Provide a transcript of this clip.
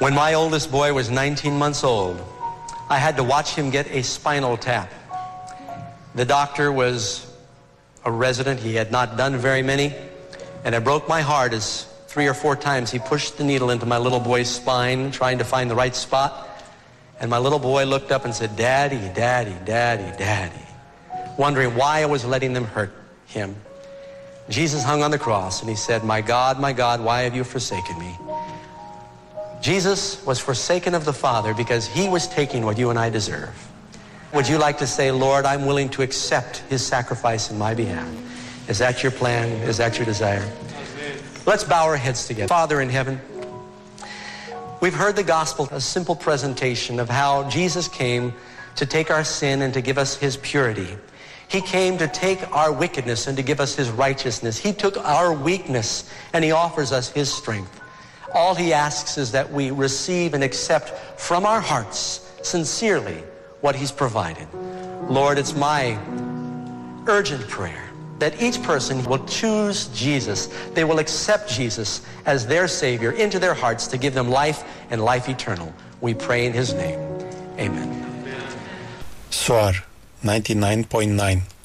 When my oldest boy was 19 months old, I had to watch him get a spinal tap. The doctor was a resident. He had not done very many, and it broke my heart as 3 or 4 times he pushed the needle into my little boy's spine, trying to find the right spot. And my little boy looked up and said, "Daddy, Daddy, Daddy, Daddy," wondering why I was letting them hurt him. Jesus hung on the cross and he said, my God, why have you forsaken me?" Jesus was forsaken of the Father because he was taking what you and I deserve. Would you like to say, "Lord, I'm willing to accept his sacrifice in my behalf"? Is that your plan? Is that your desire? Let's bow our heads together. Father in heaven, we've heard the gospel, a simple presentation of how Jesus came to take our sin and to give us his purity. He came to take our wickedness and to give us his righteousness. He took our weakness and he offers us his strength. All he asks is that we receive and accept from our hearts sincerely what he's provided. Lord, it's my urgent prayer that each person will choose Jesus. They will accept Jesus as their Savior into their hearts to give them life and life eternal. We pray in his name. Amen. Soar 99.9